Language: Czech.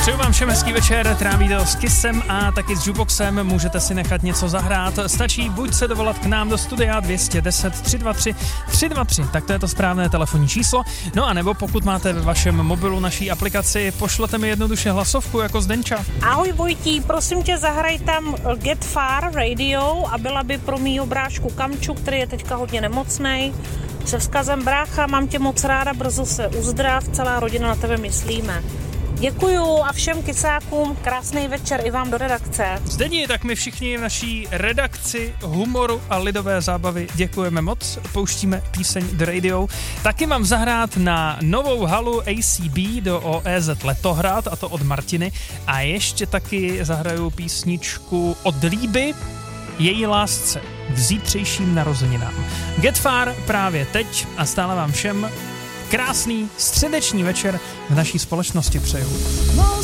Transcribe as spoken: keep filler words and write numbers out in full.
Přeju vám všem hezký večer, trávíte ho s Kissem a taky s Jukeboxem, můžete si nechat něco zahrát, stačí buď se dovolat k nám do studia dvě jedna nula tři dva tři tři dva tři, tak to je to správné telefonní číslo, no a nebo pokud máte ve vašem mobilu naší aplikaci, pošlete mi jednoduše hlasovku jako Zdenča. Ahoj Vojtí, prosím tě, zahraj tam Get Far Radio a byla by pro mýho brášku Kamču, který je teďka hodně nemocnej. Se vzkazem brácha, mám tě moc ráda, brzo se uzdrav, celá rodina na tebe myslíme. Děkuju a všem kysákům krásný večer i vám do redakce. Zdení, tak my všichni v naší redakci humoru a lidové zábavy děkujeme moc. Pouštíme píseň The Radio. Taky mám zahrát na novou halu A C B do O E Z Letohrad, a to od Martiny. A ještě taky zahraju písničku od Líby, její lásce k zítřejším narozeninám. Get Far právě teď a stále vám všem krásný středeční večer v naší společnosti přeju.